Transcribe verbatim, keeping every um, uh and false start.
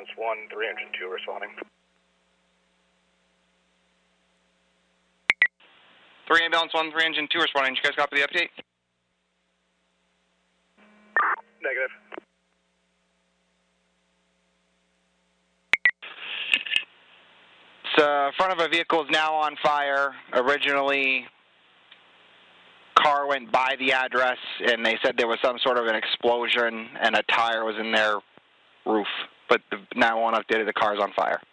ambulance one, three engine two responding. three ambulance one, three engine two responding. Did you guys copy the update? Negative. So, front of a vehicle is now on fire. Originally, car went by the address, and they said there was some sort of an explosion, and a tire was in their roof. But the nine one one updated the car's on fire.